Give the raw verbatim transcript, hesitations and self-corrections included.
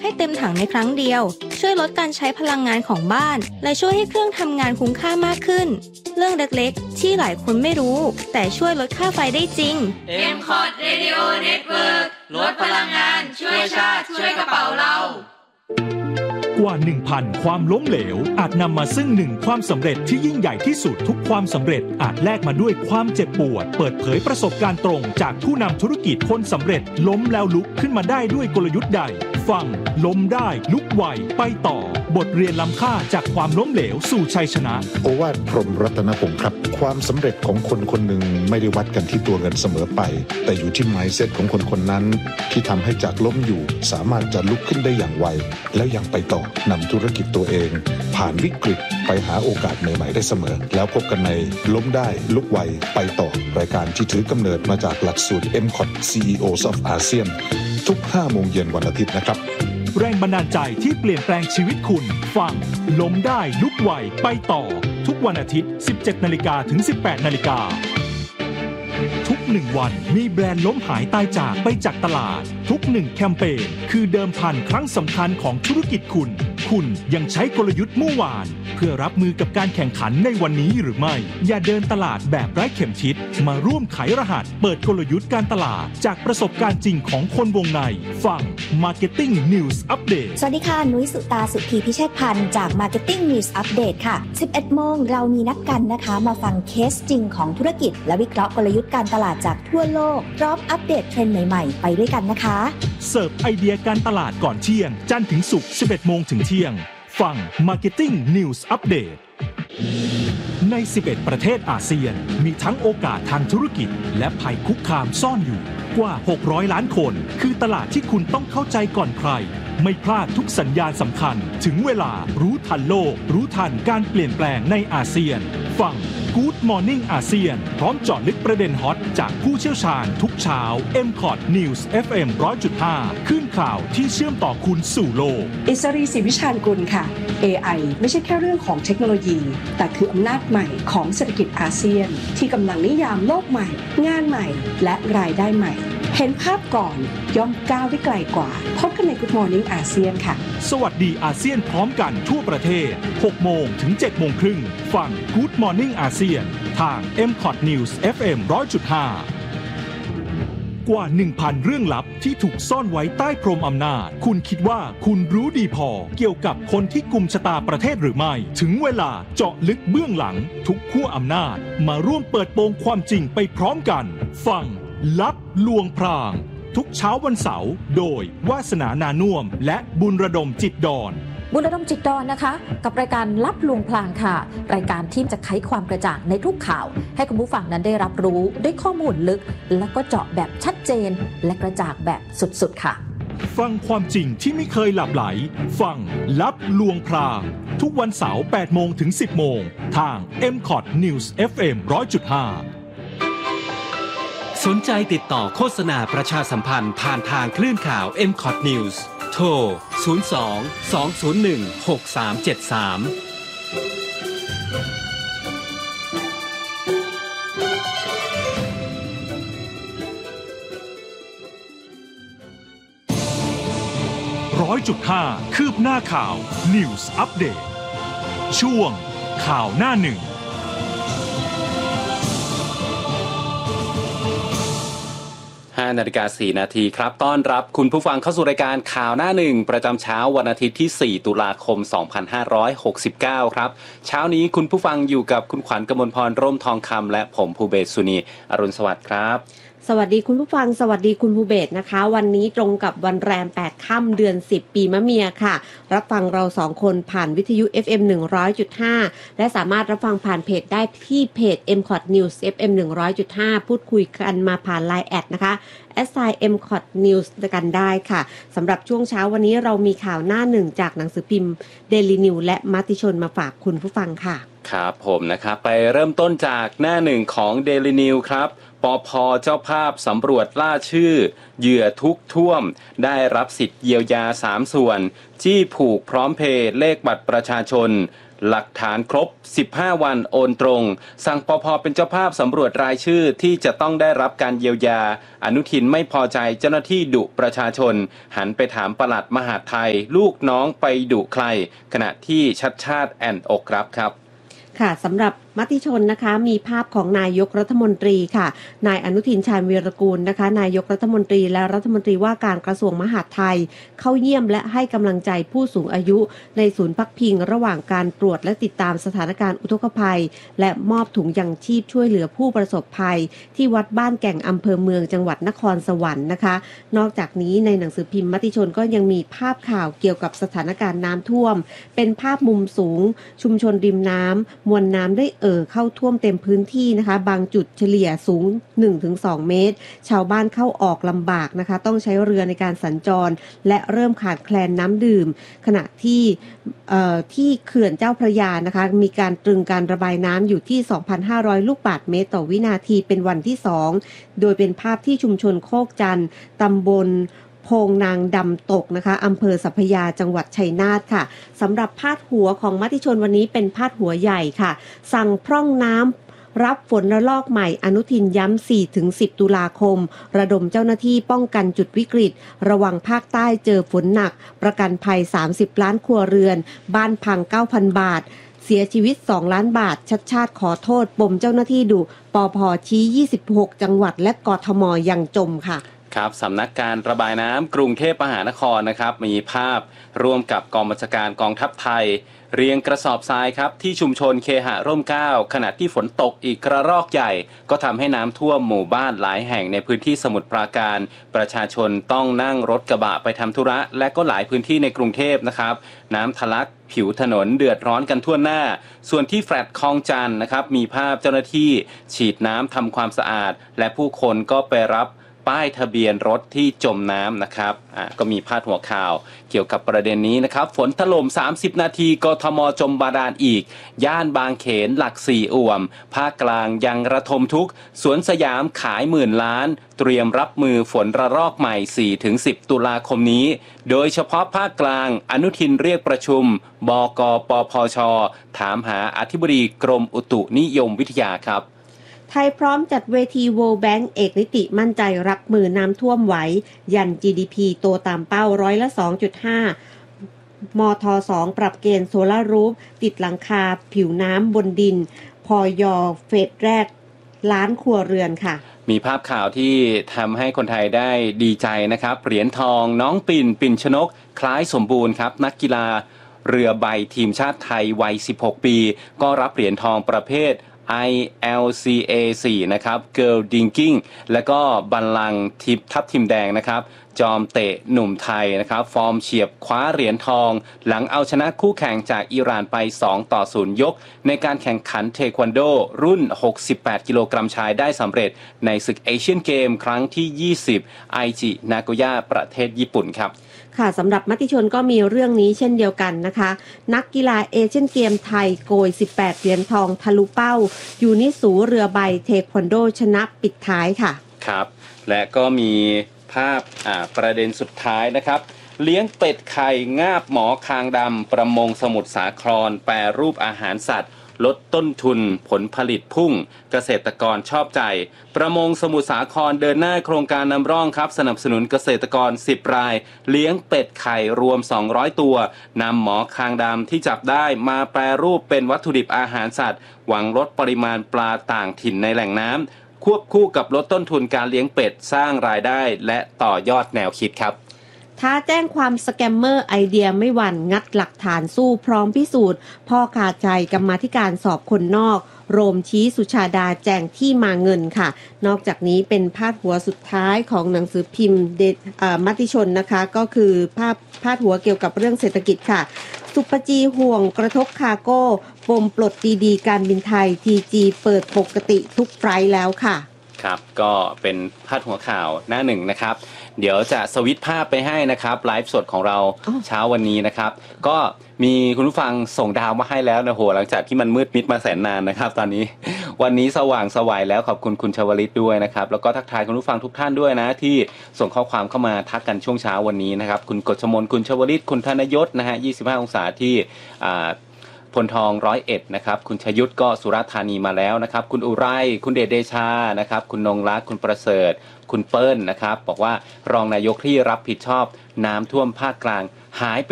ให้เต็มถังในครั้งเดียวช่วยลดการใช้พลังงานของบ้านและช่วยให้เครื่องทำงานคุ้มค่ามากขึ้นเรื่องเล็กๆที่หลายคนไม่รู้แต่ช่วยลดค่าไฟได้จริงเอ็ม คอท Radio Network ลดพลังงานช่วยชาติช่วยกระเป๋าเรากว่า หนึ่งพัน ความล้มเหลวอาจนำมาซึ่งหนึ่งความสำเร็จที่ยิ่งใหญ่ที่สุดทุกความสำเร็จอาจแลกมาด้วยความเจ็บปวดเปิดเผยประสบการณ์ตรงจากผู้นำธุรกิจคนสำเร็จล้มแล้วลุกขึ้นมาได้ด้วยกลยุทธ์ใดฟังล้มได้ลุกไหวไปต่อบทเรียนล้ำค่าจากความล้มเหลวสู่ชัยชนะโอวาทพรหมรัตนพงศ์ครับความสำเร็จของคนคนหนึ่งไม่ได้วัดกันที่ตัวเงินเสมอไปแต่อยู่ที่ mindset ของคนคนนั้นที่ทำให้จากล้มอยู่สามารถจะลุกขึ้นได้อย่างไวแล้วยังไปต่อนำธุรกิจตัวเองผ่านวิกฤตไปหาโอกาสใหม่ๆได้เสมอแล้วพบกันในล้มได้ลุกไวไปต่อรายการที่ถือกำเนิดมาจากหลักสูตร เอ็ม คอท ซี อี โอ of อาเซียนทุกห้าโมงเย็นวันอาทิตย์นะครับแรงบันดาลใจที่เปลี่ยนแปลงชีวิตคุณฟังล้มได้ลุกไหวไปต่อทุกวันอาทิตย์ สิบเจ็ดนาฬิกา ถึง สิบแปดนาฬิกาทุกหนึ่งวันมีแบรนด์ล้มหายตายจากไปจากตลาดทุกหนึ่งแคมเปญคือเดิมพันครั้งสำคัญของธุรกิจคุณคุณยังใช้กลยุทธ์เมื่อวานเพื่อรับมือกับการแข่งขันในวันนี้หรือไม่อย่าเดินตลาดแบบไร้เข็มทิศมาร่วมไขรหัสเปิดกลยุทธ์การตลาดจากประสบการณ์จริงของคนวงในฟัง Marketing News Update สวัสดีค่ะนุ้ยสุตาสุธีพิเชษพันธ์จาก Marketing News Update ค่ะ สิบเอ็ดโมงเรามีนัดกันนะคะมาฟังเคสจริงของธุรกิจและวิเคราะห์กลยุทธ์การตลาดจากทั่วโลกพร้อมอัปเดตเทรนด์ใหม่ๆไปด้วยกันนะคะเสิร์ฟไอเดียการตลาดก่อนเที่ยงจันทร์ถึงศุกร์ สิบเอ็ดโมงถึงเที่ยงฟัง Marketing News Update ในสิบเอ็ดประเทศอาเซียนมีทั้งโอกาสทางธุรกิจและภัยคุกคามซ่อนอยู่กว่าหกร้อยล้านคนคือตลาดที่คุณต้องเข้าใจก่อนใครไม่พลาดทุกสัญญาณสำคัญถึงเวลารู้ทันโลกรู้ทันการเปลี่ยนแปลงในอาเซียนฟัง Good Morning อาเซียนพร้อมเจาะลึกประเด็นฮอตจากผู้เชี่ยวชาญทุกเช้า เอ็ม คอท News เอฟ เอ็ม หนึ่งร้อยจุดห้า ขึ้นข่าวที่เชื่อมต่อคุณสู่โลกอิสรีศรีวิชาญกุลค่ะ เอ ไอ ไม่ใช่แค่เรื่องของเทคโนโลยีแต่คืออำนาจใหม่ของเศรษฐกิจอาเซียนที่กำลังนิยามโลกใหม่งานใหม่และรายได้ใหม่เห็นภาพก่อนย่อมก้าวได้ไกลกว่าพบกันใน Good Morning อาเซียนค่ะสวัสดีอาเซียนพร้อมกันทั่วประเทศ หกโมงถึง เจ็ดโมงครึ่งฟัง Good Morning อาเซียนทาง เอ็ม คอท News เอฟ เอ็ม หนึ่งร้อยจุดห้า กว่า หนึ่งพัน เรื่องลับที่ถูกซ่อนไว้ใต้พรมอำนาจคุณคิดว่าคุณรู้ดีพอเกี่ยวกับคนที่กุมชะตาประเทศหรือไม่ถึงเวลาเจาะลึกเบื้องหลังทุกขั้วอำนาจมาร่วมเปิดโปงความจริงไปพร้อมกันฟังลับลวงพรางทุกเช้าวันเสาร์โดยวาสนานานุ่มและบุญระดมจิตดอนบุญระดมจิตดอนนะคะกับรายการลับลวงพรางค่ะรายการที่จะไขความกระจ่างในทุกข่าวให้คุณผู้ฟังนั้นได้รับรู้ด้วยข้อมูลลึกและก็เจาะแบบชัดเจนและกระจ่างแบบสุดๆค่ะฟังความจริงที่ไม่เคยหลับไหลฟังลับลวงพรางทุกวันเสาร์ แปดโมงถึง สิบโมงทาง เอ็ม คอท News เอฟ เอ็ม หนึ่งร้อยจุดห้าสนใจติดต่อโฆษณาประชาสัมพันธ์ผ่านทางคลื่นข่าว เอ็ม คอท News โทร ศูนย์ สอง สอง ศูนย์ หนึ่ง หก สาม เจ็ด สามร้อยจุดห้า คืบหน้าข่าว News Update ช่วงข่าวหน้าหนึ่งห้านาฬิกาสี่นาทีครับต้อนรับคุณผู้ฟังเข้าสู่รายการข่าวหน้าหนึ่งประจำเช้าวันอาทิตย์ที่สี่ตุลาคมสองพันห้าร้อยหกสิบเก้าครับเช้านี้คุณผู้ฟังอยู่กับคุณขวัญกมลพรร่มทองคำและผมภูเบศสุนีอรุณสวัสดิ์ครับสวัสดีคุณผู้ฟังสวัสดีคุณภูเบศนะคะวันนี้ตรงกับวันแรมแปดค่ำเดือนสิบปีมะเมียค่ะรับฟังเราสองคนผ่านวิทยุ เอฟ เอ็ม หนึ่งร้อยจุดห้า และสามารถรับฟังผ่านเพจได้ที่เพจ เอ็ม คอท News เอฟ เอ็ม หนึ่งร้อยจุดห้า พูดคุยกันมาผ่าน ไลน์ แอดนะคะ แอท ไซน์ เอ็ม คอท News กันได้ค่ะสำหรับช่วงเช้าวันนี้เรามีข่าวหน้าหนึ่งจากหนังสือพิมพ์ Daily News และมติชนมาฝากคุณผู้ฟังค่ะครับผมนะครับไปเริ่มต้นจากหน้าหนึ่งของ Daily News ครับปภ.เจ้าภาพสำรวจล่าชื่อเหยื่อทุกข์ท่วมได้รับสิทธิ์เยียวยาสามส่วนจี้ผูกพร้อมเพย์เลขบัตรประชาชนหลักฐานครบสิบห้าวันโอนตรงสั่งปภ.เป็นเจ้าภาพสำรวจรายชื่อที่จะต้องได้รับการเยียวยาอนุทินไม่พอใจเจ้าหน้าที่ดุประชาชนหันไปถามปลัดมหาดไทยลูกน้องไปดุใครขณะที่ชัดชาติแอนอกรับครับค่ะสำหรับมติชนนะคะมีภาพของนายกรัฐมนตรีค่ะนายอนุทินชาญวีรกูลนะคะนายกรัฐมนตรีและรัฐมนตรีว่าการกระทรวงมหาดไทยเข้าเยี่ยมและให้กำลังใจผู้สูงอายุในศูนย์พักพิงระหว่างการตรวจและติดตามสถานการณ์อุทกภัยและมอบถุงยังชีพช่วยเหลือผู้ประสบภัยที่วัดบ้านแก่งอำเภอเมืองจังหวัดนครสวรรค์นะคะนอกจากนี้ในหนังสือพิมพ์มติชนก็ยังมีภาพข่าวเกี่ยวกับสถานการณ์น้ำท่วมเป็นภาพมุมสูงชุมชนริมน้ำมวลน้ำได้เอ่อเข้าท่วมเต็มพื้นที่นะคะบางจุดเฉลี่ยสูง หนึ่งถึงสอง เมตรชาวบ้านเข้าออกลำบากนะคะต้องใช้เรือในการสัญจรและเริ่มขาดแคลนน้ำดื่มขณะที่ที่เขื่อนเจ้าพระยานะคะมีการตรึงการระบายน้ำอยู่ที่ สองพันห้าร้อย ลูกบาศก์เมตรต่อวินาทีเป็นวันที่สองโดยเป็นภาพที่ชุมชนโคกจันทร์ตำบลโพงนางดำตกนะคะอำเภอสัพพยาจังหวัดชัยนาทค่ะสำหรับพาดหัวของมติชนวันนี้เป็นพาดหัวใหญ่ค่ะสั่งพร่องน้ำรับฝนระลอกใหม่อนุทินย้ำ สี่ถึงสิบ ตุลาคมระดมเจ้าหน้าที่ป้องกันจุดวิกฤตระวังภาคใต้เจอฝนหนักประกันภัยสามสิบล้านครัวเรือนบ้านพัง เก้าพัน บาทเสียชีวิตสองล้านบาทชัดชาติขอโทษปมเจ้าหน้าที่ดุปภ.ชี้ยี่สิบหกจังหวัดและกทม.ยังจมค่ะครับสำนักการระบายน้ำกรุงเทพมหานครนะครับมีภาพร่วมกับกองบัญชาการกองทัพไทยเรียงกระสอบทรายครับที่ชุมชนเคหะร่มเกล้าขณะที่ฝนตกอีกกระรอกใหญ่ก็ทำให้น้ำท่วมหมู่บ้านหลายแห่งในพื้นที่สมุทรปราการประชาชนต้องนั่งรถกระบะไปทำธุระและก็หลายพื้นที่ในกรุงเทพนะครับน้ำทะลักผิวถนนเดือดร้อนกันทั่วหน้าส่วนที่แฟลตคลองจันทน์นะครับมีภาพเจ้าหน้าที่ฉีดน้ำทำความสะอาดและผู้คนก็ไปรับป้ายทะเบียนรถที่จมน้ำนะครับอ่ะก็มีพาดหัวข่าวเกี่ยวกับประเด็นนี้นะครับฝนถล่มสามสิบนาทีกทมจมบาดาลอีกย่านบางเขนหลักสี่อ่วมภาคกลางยังระทมทุกข์สวนสยามขายหมื่นล้านเตรียมรับมือฝนระลอกใหม่ สี่ถึงสิบ ตุลาคมนี้โดยเฉพาะภาคกลางอนุทินเรียกประชุมบกปพชถามหาอธิบดีกรมอุตุนิยมวิทยาครับไทยพร้อมจัดเวที World Bank เอกนิติมั่นใจรับมือน้ำท่วมไหวยัน จี ดี พี โตตามเป้าร้อยละ สองจุดห้า มท. สอง ปรับเกณฑ์โซลาร์รูฟติดหลังคาผิวน้ำบนดินพย.เฟสแรกล้านครัวเรือนค่ะมีภาพข่าวที่ทำให้คนไทยได้ดีใจนะครับเหรียญทองน้องปิ่นปิ่นชนกคล้ายสมบูรณ์ครับนักกีฬาเรือใบทีมชาติไทยวัยสิบหกปีก็รับเหรียญทองประเภทไอ แอล ซี เอ สี่ นะครับ Girl Dinking แล้วก็บัลลังก์ทิพทัพทิมแดงนะครับจอมเตะหนุ่มไทยนะครับฟอร์มเฉียบคว้าเหรียญทองหลังเอาชนะคู่แข่งจากอิหร่านไปสองต่อศูนย์ยกในการแข่งขันเทควันโดรุ่นหกสิบแปดกิโลกรัมชายได้สำเร็จในศึกเอเชียนเกมครั้งที่ยี่สิบไอจินาโกย่าประเทศญี่ปุ่นครับค่ะสำหรับมติชนก็มีเรื่องนี้เช่นเดียวกันนะคะนักกีฬาเอเชียนเกมไทยโกยสิบแปดเหรียญทองทะลุเป้ายูนิสูเรือใบเทควันโดชนะปิดท้ายค่ะครับและก็มีภาพอ่าประเด็นสุดท้ายนะครับเลี้ยงเป็ดไข่งาบหมอคางดำประมงสมุทรสาครแปรรูปอาหารสัตว์ลดต้นทุนผลผลิตพุ่งเกษตรกรชอบใจประมงสมุทรสาครเดินหน้าโครงการนำร่องครับสนับสนุนเกษตรกรสิบรายเลี้ยงเป็ดไข่รวมสองร้อยตัวนำหมอคางดำที่จับได้มาแปรรูปเป็นวัตถุดิบอาหารสัตว์หวังลดปริมาณปลาต่างถิ่นในแหล่งน้ำควบคู่กับลดต้นทุนการเลี้ยงเป็ดสร้างรายได้และต่อยอดแนวคิดครับท้าแจ้งความสแกมเมอร์ไอเดียไม่หวั่นงัดหลักฐานสู้พร้อมพิสูจน์พ่อขาดใจกรรมาธิการสอบคนนอกโรมชี้สุชาดาแจงที่มาเงินค่ะนอกจากนี้เป็นพาดหัวสุดท้ายของหนังสือพิมพ์เดมติชนนะคะก็คือภาพพาดหัวเกี่ยวกับเรื่องเศรษฐกิจค่ะสุปจีห่วงกระทบคาร์โก้ปมปลดดีดีการบินไทย ที จี เปิดปกติทุกไฟล์แล้วค่ะครับก็เป็นพาดหัวข่าวหน้าหนึ่งนะครับเดี๋ยวจะสวิตช์ภาพไปให้นะครับไลฟ์สดของเราเช้าวันนี้นะครับก็มีคุณผู้ฟังส่งดาวมาให้แล้วนะโหหลังจากที่มันมืดมิดมาแสนนานนะครับตอนนี้วันนี้สว่างสวัยแล้วขอบคุณคุณชวลิตด้วยนะครับแล้วก็ทักทายคุณผู้ฟังทุกท่านด้วยนะที่ส่งข้อความเข้ามาทักกันช่วงเช้าวันนี้นะครับคุณกฤษมนคุณชวลิตคุณธนยศนะฮะยี่สิบห้าองศาที่อ่าพลทองร้อยเอ็ดนะครับคุณชยุทธก็สุราษฎร์ธานีมาแล้วนะครับคุณอุไรคุณเดชเดชานะครับคุณนงรักคุณประเสริฐคุณเปิ้ลนะครับบอกว่ารองนายกที่รับผิดชอบน้ำท่วมภาคกลางหายไป